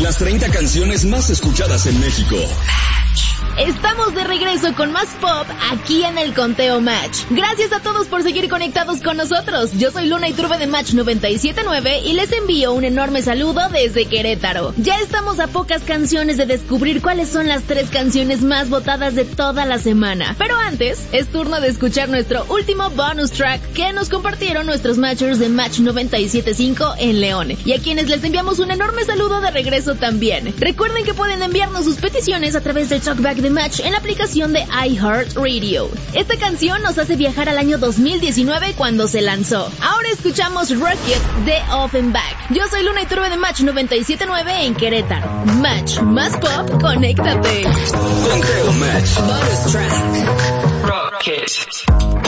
Las 30 canciones más escuchadas en México. Estamos de regreso con más pop aquí en el Conteo Match. Gracias a todos por seguir conectados con nosotros. Yo soy Luna Iturbe de Match 97.9 y les envío un enorme saludo desde Querétaro. Ya estamos a pocas canciones de descubrir cuáles son las 3 canciones más votadas de toda la semana. Pero antes, es turno de escuchar nuestro último bonus track que nos compartieron nuestros matchers de Match 97.5 en León. Y a quienes les enviamos un enorme saludo de regreso también. Recuerden que pueden enviarnos sus peticiones a través del Talkback de Match en la aplicación de iHeartRadio. Esta canción nos hace viajar al año 2019 cuando se lanzó. Ahora escuchamos Rocket de Offenbach. Yo soy Luna Iturbe de Match 97.9 en Querétaro. Match más pop, conéctate. Conteo Match. Bonus track. Rocket.